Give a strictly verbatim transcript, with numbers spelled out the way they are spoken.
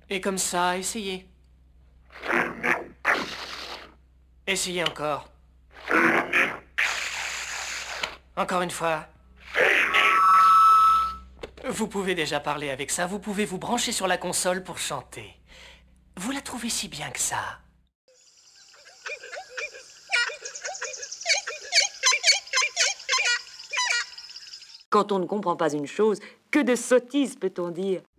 Et comme ça, essayez. Essayez encore. Encore une fois. Vous pouvez déjà parler avec ça, vous pouvez vous brancher sur la console pour chanter. Vous la trouvez si bien que ça? Quand on ne comprend pas une chose, que de sottises peut-on dire?